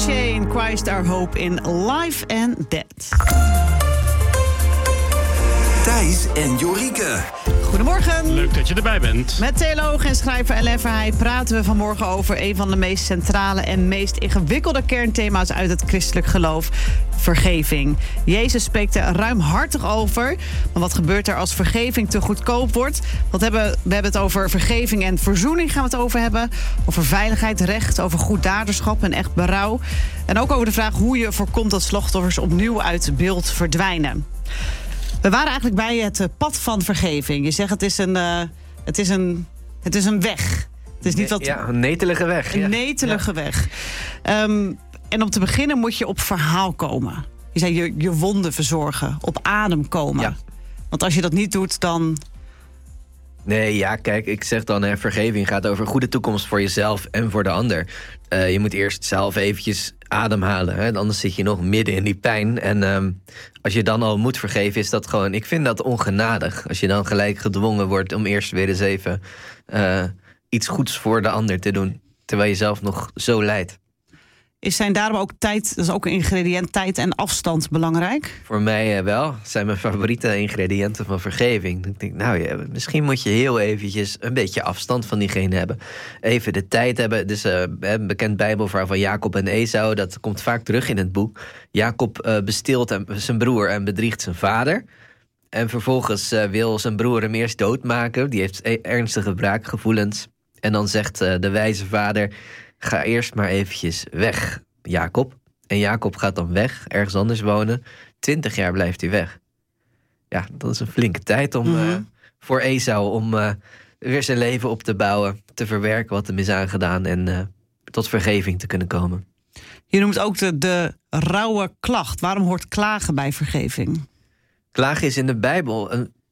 Shane, Christ Our Hope in Life and Death. Thijs en Jorike. Goedemorgen. Leuk dat je erbij bent. Met theoloog en schrijver Ellen Verheij praten we vanmorgen over een van de meest centrale en meest ingewikkelde kernthema's uit het christelijk geloof: vergeving. Jezus spreekt er ruimhartig over. Maar wat gebeurt er als vergeving te goedkoop wordt? We hebben het over vergeving en verzoening gaan we het over hebben. Over veiligheid, recht, over goed daderschap en echt berouw. En ook over de vraag hoe je voorkomt dat slachtoffers opnieuw uit beeld verdwijnen. We waren eigenlijk bij het pad van vergeving. Je zegt het is een weg. Het is niet wat... Ja, een netelige weg. Een netelige weg. En om te beginnen moet je op verhaal komen. Je zei je wonden verzorgen, op adem komen. Ja. Want als je dat niet doet, dan... Nee, ja, kijk, ik zeg dan, vergeving gaat over een goede toekomst voor jezelf en voor de ander. Je moet eerst zelf eventjes ademhalen, hè? Anders zit je nog midden in die pijn. En als je dan al moet vergeven, is dat gewoon... Ik vind dat ongenadig. Als je dan gelijk gedwongen wordt om eerst weer eens even iets goeds voor de ander te doen, terwijl je zelf nog zo lijdt. Zijn daarom ook tijd, dat is ook een ingrediënt, tijd en afstand belangrijk? Voor mij wel. Dat zijn mijn favoriete ingrediënten van vergeving. Ik denk, misschien moet je heel eventjes een beetje afstand van diegene hebben. Even de tijd hebben. Dus een bekend Bijbelverhaal van Jacob en Esau. Dat komt vaak terug in het boek. Jacob besteelt zijn broer en bedriegt zijn vader. En vervolgens wil zijn broer hem eerst doodmaken. Die heeft ernstige wraakgevoelens. En dan zegt de wijze vader: ga eerst maar eventjes weg, Jacob. En Jacob gaat dan weg, ergens anders wonen. 20 jaar blijft hij weg. Ja, dat is een flinke tijd voor Esau om weer zijn leven op te bouwen, te verwerken wat hem is aangedaan en tot vergeving te kunnen komen. Je noemt ook de rauwe klacht. Waarom hoort klagen bij vergeving? Klagen is in de Bijbel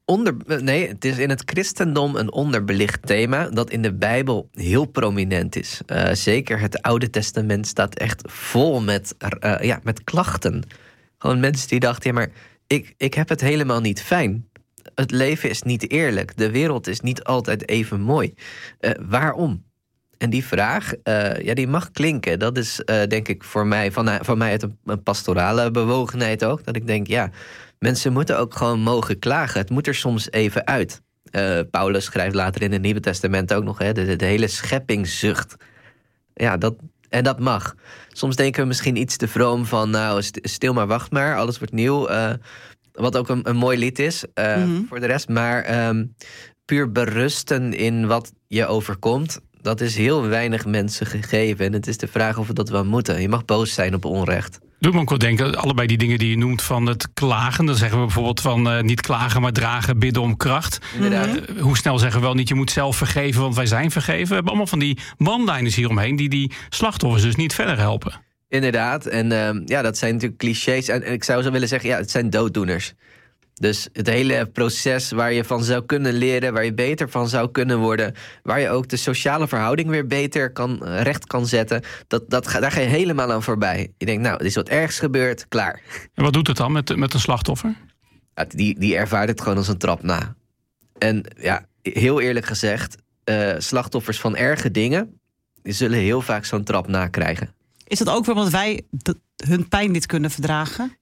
het is in het christendom een onderbelicht thema dat in de Bijbel heel prominent is. Zeker het Oude Testament staat echt vol met klachten. Gewoon mensen die dachten, maar ik heb het helemaal niet fijn. Het leven is niet eerlijk. De wereld is niet altijd even mooi. Waarom? En die vraag, die mag klinken. Dat is denk ik voor mij uit een pastorale bewogenheid ook. Dat ik denk, mensen moeten ook gewoon mogen klagen. Het moet er soms even uit. Paulus schrijft later in het Nieuwe Testament ook nog, de hele scheppingszucht. Ja, dat mag. Soms denken we misschien iets te vroom van, stil maar, wacht maar, alles wordt nieuw. Wat ook een mooi lied is voor de rest. Maar puur berusten in wat je overkomt, dat is heel weinig mensen gegeven. En het is de vraag of we dat wel moeten. Je mag boos zijn op onrecht. Doe me ook wel denken, allebei die dingen die je noemt van het klagen. Dan zeggen we bijvoorbeeld van niet klagen, maar dragen, bidden om kracht. Hoe snel zeggen we wel niet, je moet zelf vergeven, want wij zijn vergeven. We hebben allemaal van die one-liners hieromheen die slachtoffers dus niet verder helpen. Inderdaad, en dat zijn natuurlijk clichés. En ik zou zo willen zeggen, het zijn dooddoeners. Dus het hele proces waar je van zou kunnen leren, waar je beter van zou kunnen worden, waar je ook de sociale verhouding weer beter recht kan zetten, daar ga je helemaal aan voorbij. Je denkt, er is wat ergs gebeurd, klaar. En wat doet het dan met een slachtoffer? Ja, die ervaart het gewoon als een trap na. En heel eerlijk gezegd, slachtoffers van erge dingen, die zullen heel vaak zo'n trap na krijgen. Is dat ook wel omdat wij hun pijn niet kunnen verdragen?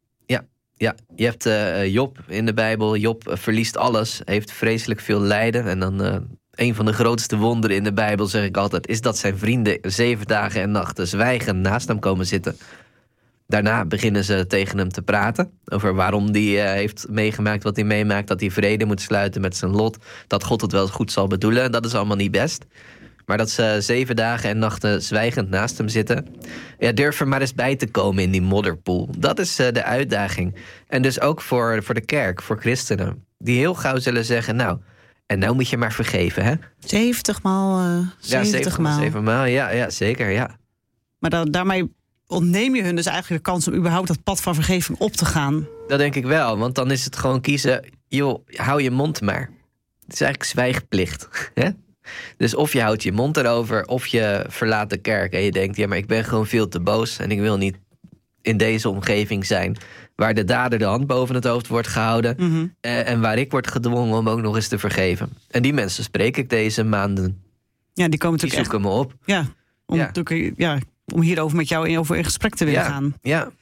Ja, je hebt Job in de Bijbel. Job verliest alles, heeft vreselijk veel lijden. En dan een van de grootste wonderen in de Bijbel, zeg ik altijd, is dat zijn vrienden 7 dagen en nachten zwijgen naast hem komen zitten. Daarna beginnen ze tegen hem te praten over waarom hij heeft meegemaakt wat hij meemaakt. Dat hij vrede moet sluiten met zijn lot. Dat God het wel goed zal bedoelen. Dat is allemaal niet best. Maar dat ze 7 dagen en nachten zwijgend naast hem zitten. Ja, durf er maar eens bij te komen in die modderpoel. Dat is de uitdaging. En dus ook voor de kerk, voor christenen. Die heel gauw zullen zeggen, en nou moet je maar vergeven, hè? 70 maal. 70 maal, ja, zeker, ja. Maar daarmee ontneem je hun dus eigenlijk de kans om überhaupt dat pad van vergeving op te gaan. Dat denk ik wel, want dan is het gewoon kiezen, joh, hou je mond maar. Het is eigenlijk zwijgplicht, hè? Dus of je houdt je mond erover, of je verlaat de kerk en je denkt, maar ik ben gewoon veel te boos en ik wil niet in deze omgeving zijn waar de dader de hand boven het hoofd wordt gehouden en waar ik word gedwongen om ook nog eens te vergeven. En die mensen spreek ik deze maanden. Ja, die komen die natuurlijk zoeken me op. Ja, om hierover met jou in gesprek te willen gaan. Ja.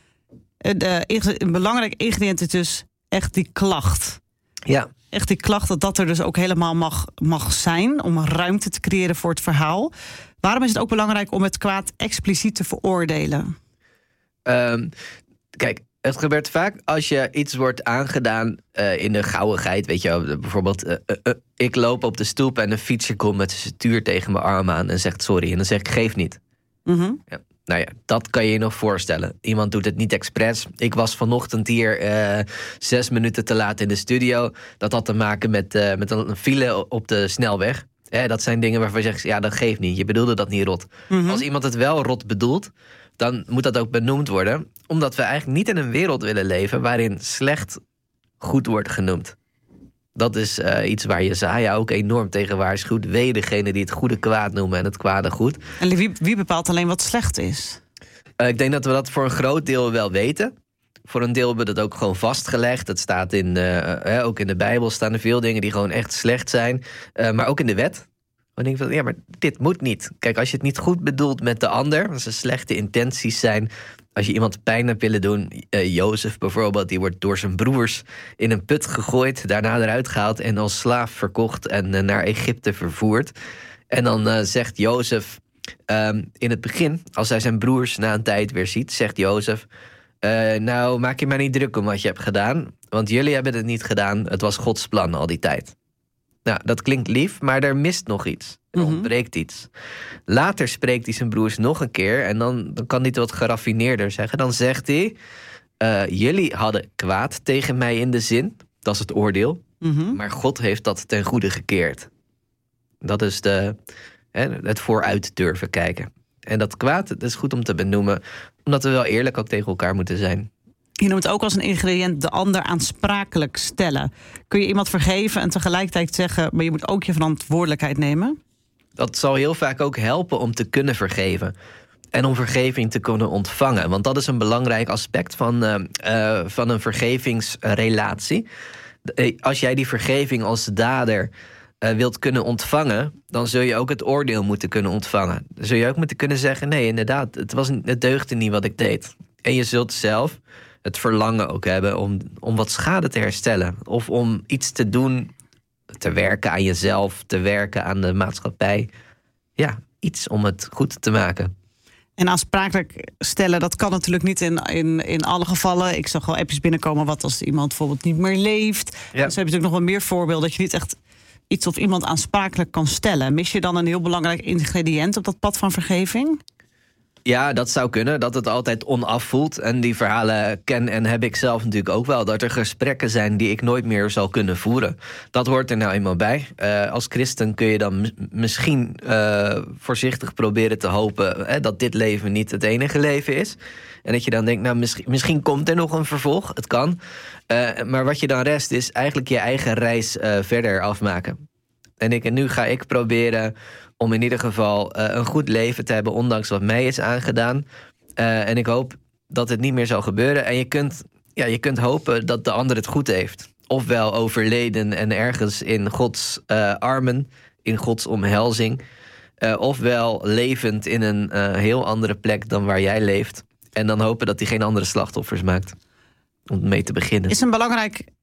Een belangrijk ingrediënt is dus echt die klacht. Ja. Echt die klacht dat er dus ook helemaal mag zijn... om een ruimte te creëren voor het verhaal. Waarom is het ook belangrijk om het kwaad expliciet te veroordelen? Kijk, het gebeurt vaak als je iets wordt aangedaan in de gauwigheid. Weet je wel, bijvoorbeeld, ik loop op de stoep en een fietsje komt met zijn stuur tegen mijn arm aan en zegt sorry. En dan zeg ik, geef niet. Mm-hmm. Ja. Nou ja, dat kan je je nog voorstellen. Iemand doet het niet expres. Ik was vanochtend hier 6 minuten te laat in de studio. Dat had te maken met een file op de snelweg. Dat zijn dingen waarvan je zegt, ja, dat geeft niet. Je bedoelde dat niet rot. Mm-hmm. Als iemand het wel rot bedoelt, dan moet dat ook benoemd worden. Omdat we eigenlijk niet in een wereld willen leven waarin slecht goed wordt genoemd. Dat is iets waar Jesaja ook enorm tegen waarschuwt. Wee degene die het goede kwaad noemen en het kwade goed. En wie bepaalt alleen wat slecht is? Ik denk dat we dat voor een groot deel wel weten. Voor een deel hebben we dat ook gewoon vastgelegd. Het staat ook in de Bijbel staan er veel dingen die gewoon echt slecht zijn. Maar ook in de wet. Dan denk ik van, ja, maar dit moet niet. Kijk, als je het niet goed bedoelt met de ander, als er slechte intenties zijn, als je iemand pijn hebt willen doen, Jozef bijvoorbeeld, die wordt door zijn broers in een put gegooid, daarna eruit gehaald en als slaaf verkocht en naar Egypte vervoerd. En dan zegt Jozef in het begin, als hij zijn broers na een tijd weer ziet, zegt Jozef, nou, maak je maar niet druk om wat je hebt gedaan, want jullie hebben het niet gedaan, het was Gods plan al die tijd. Nou, dat klinkt lief, maar er mist nog iets. Er ontbreekt iets. Later spreekt hij zijn broers nog een keer en dan kan hij het wat geraffineerder zeggen. Dan zegt hij, jullie hadden kwaad tegen mij in de zin, dat is het oordeel, maar God heeft dat ten goede gekeerd. Dat is het vooruit durven kijken. En dat kwaad, dat is goed om te benoemen, omdat we wel eerlijk ook tegen elkaar moeten zijn. Je noemt ook als een ingrediënt de ander aansprakelijk stellen. Kun je iemand vergeven en tegelijkertijd zeggen, maar je moet ook je verantwoordelijkheid nemen? Dat zal heel vaak ook helpen om te kunnen vergeven. En om vergeving te kunnen ontvangen. Want dat is een belangrijk aspect van een vergevingsrelatie. Als jij die vergeving als dader wilt kunnen ontvangen, dan zul je ook het oordeel moeten kunnen ontvangen. Dan zul je ook moeten kunnen zeggen, nee, inderdaad, het deugde niet wat ik deed. En je zult zelf het verlangen ook hebben om wat schade te herstellen. Of om iets te doen, te werken aan jezelf, te werken aan de maatschappij. Ja, iets om het goed te maken. En aansprakelijk stellen, dat kan natuurlijk niet in alle gevallen. Ik zag wel appjes binnenkomen, wat als iemand bijvoorbeeld niet meer leeft. Ja. Dus heb je natuurlijk nog wel meer voorbeelden dat je niet echt iets of iemand aansprakelijk kan stellen. Mis je dan een heel belangrijk ingrediënt op dat pad van vergeving? Ja, dat zou kunnen, dat het altijd onaf voelt. En die verhalen ken en heb ik zelf natuurlijk ook wel. Dat er gesprekken zijn die ik nooit meer zal kunnen voeren. Dat hoort er nou eenmaal bij. Als christen kun je dan misschien voorzichtig proberen te hopen dat dit leven niet het enige leven is. En dat je dan denkt, nou, misschien komt er nog een vervolg. Het kan. Maar wat je dan rest is eigenlijk je eigen reis verder afmaken. En nu ga ik proberen om in ieder geval een goed leven te hebben, ondanks wat mij is aangedaan. En ik hoop dat het niet meer zal gebeuren. En je kunt hopen dat de ander het goed heeft. Ofwel overleden en ergens in Gods armen, in Gods omhelzing. Ofwel levend in een heel andere plek dan waar jij leeft. En dan hopen dat hij geen andere slachtoffers maakt. Om mee te beginnen. Is een belangrijk